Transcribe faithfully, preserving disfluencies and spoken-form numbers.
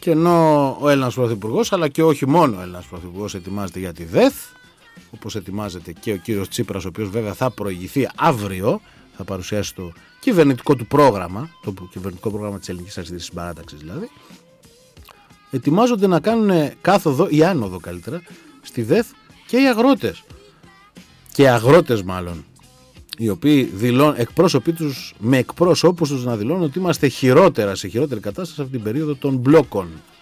Και ενώ ο Έλληνας Πρωθυπουργός, αλλά και όχι μόνο ο Έλληνας Πρωθυπουργός, ετοιμάζεται για τη ΔΕΘ, όπως ετοιμάζεται και ο κύριος Τσίπρας, ο οποίος βέβαια θα προηγηθεί αύριο, θα παρουσιάσει το κυβερνητικό του πρόγραμμα, το κυβερνητικό πρόγραμμα της Ελληνικής Αριστερής Συμπαράταξης δηλαδή, ετοιμάζονται να κάνουν κάθοδο ή άνοδο καλύτερα στη ΔΕΘ και οι αγρότες. Και αγρότες μάλλον, οι οποίοι δηλώνουν, εκπρόσωποι τους με εκπρόσωπους τους να δηλώνουν ότι είμαστε χειρότερα, σε χειρότερη κατάσταση από την περίοδο των μπλόκων.